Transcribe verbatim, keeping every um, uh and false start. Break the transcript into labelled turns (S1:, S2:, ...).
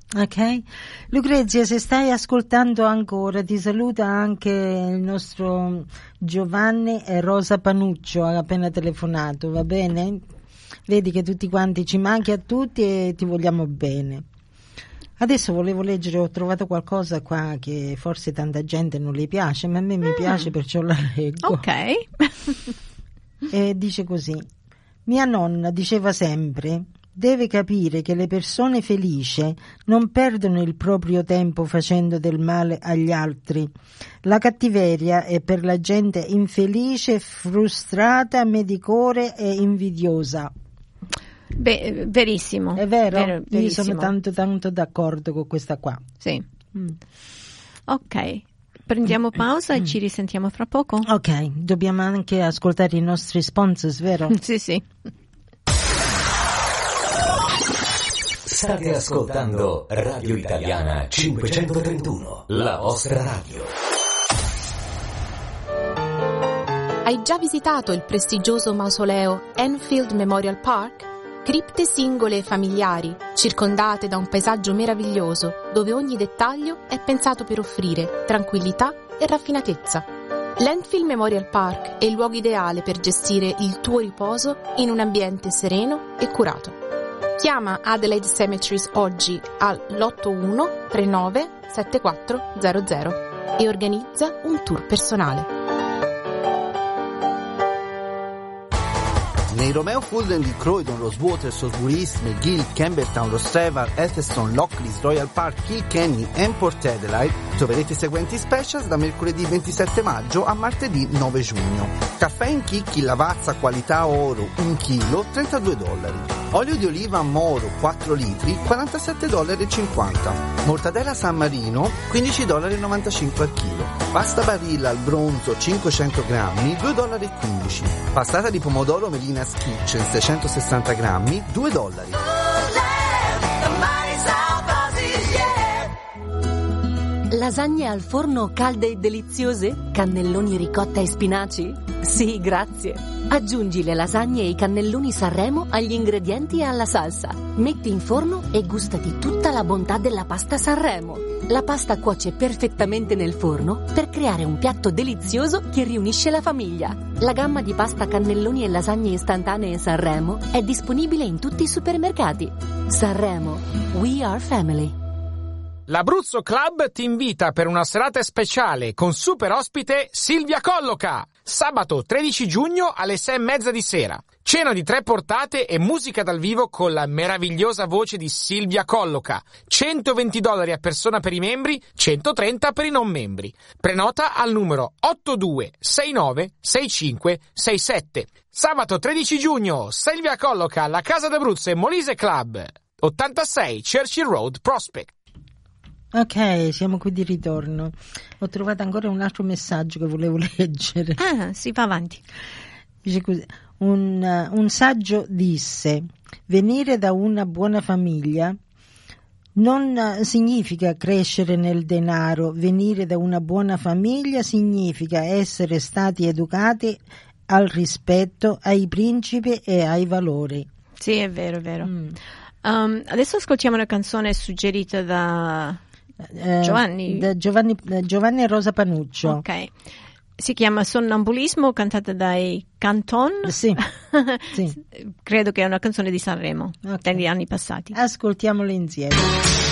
S1: Ok, Lucrezia, se stai ascoltando ancora, ti saluta anche il nostro Giovanni e Rosa Panuccio, ha appena telefonato, va bene? Vedi che tutti quanti ci manchi a tutti e ti vogliamo bene. Adesso volevo leggere, ho trovato qualcosa qua che forse tanta gente non le piace, ma a me mi piace, perciò la leggo.
S2: Ok.
S1: E dice così: mia nonna diceva sempre: deve capire che le persone felici non perdono il proprio tempo facendo del male agli altri. La cattiveria è per la gente infelice, frustrata, medicore e invidiosa.
S2: Beh, verissimo.
S1: È vero?
S2: Vero,
S1: Io sono tanto tanto d'accordo con questa qua.
S2: Sì.
S1: Mm.
S2: Ok. Prendiamo pausa e ci risentiamo fra poco.
S1: Ok, dobbiamo anche ascoltare i nostri sponsors, vero?
S2: Sì, sì.
S3: State ascoltando Radio Italiana cinquecentotrentuno, la vostra radio.
S4: Hai già visitato il prestigioso mausoleo Enfield Memorial Park? Cripte singole e familiari, circondate da un paesaggio meraviglioso, dove ogni dettaglio è pensato per offrire tranquillità e raffinatezza. L'Enfield Memorial Park è il luogo ideale per gestire il tuo riposo in un ambiente sereno e curato. Chiama Adelaide Cemeteries oggi all'otto uno tre nove sette quattro zero zero e organizza un tour personale.
S5: Nei Romeo Fulden di Croydon, Rosewater, Salisbury East, McGill, Campbelltown, Rostrevor, Eccleston, Lockleys, Royal Park, Kilkenny e Port Adelaide troverete i seguenti specials da mercoledì ventisette maggio a martedì nove giugno. Caffè in chicchi Lavazza qualità oro un chilo trentadue dollari. Olio di oliva Moro quattro litri quarantasette dollari e cinquanta. Mortadella San Marino quindici dollari e novantacinque al chilo. Pasta Barilla al bronzo cinquecento grammi due dollari e quindici. Passata di pomodoro Melina Kitchen seicentosessanta grammi due dollari.
S6: Lasagne al forno calde e deliziose? Cannelloni ricotta e spinaci? Sì, grazie. Aggiungi le lasagne e i cannelloni Sanremo agli ingredienti e alla salsa. Metti in forno e gustati tutta la bontà della pasta Sanremo. La pasta cuoce perfettamente nel forno per creare un piatto delizioso che riunisce la famiglia. La gamma di pasta cannelloni e lasagne istantanee Sanremo è disponibile in tutti i supermercati. Sanremo, we are family.
S7: L'Abruzzo Club ti invita per una serata speciale con super ospite Silvia Colloca. Sabato tredici giugno alle sei e mezza di sera. Cena di tre portate e musica dal vivo con la meravigliosa voce di Silvia Colloca. centoventi dollari a persona per i membri, centotrenta per i non membri. Prenota al numero otto due sei nove sei cinque sei sette. Sabato tredici giugno, Silvia Colloca alla Casa d'Abruzzo e Molise Club. ottantasei Churchill Road, Prospect.
S1: Ok, siamo qui di ritorno. Ho trovato ancora un altro messaggio che volevo leggere.
S2: Ah, si va avanti.
S1: Dice così: un, uh, un saggio disse: venire da una buona famiglia non uh, significa crescere nel denaro. Venire da una buona famiglia significa essere stati educati al rispetto, ai principi e ai valori.
S2: Sì, è vero, è vero.
S1: Mm.
S2: Um, adesso ascoltiamo una canzone suggerita da
S1: Eh,
S2: Giovanni.
S1: Da Giovanni, Giovanni e Rosa Panuccio.
S2: Ok. Si chiama Sonnambulismo, cantata dai Canton.
S1: Sì, sì.
S2: Credo che è una canzone di Sanremo,
S1: Okay.
S2: degli anni passati.
S1: Ascoltiamole insieme.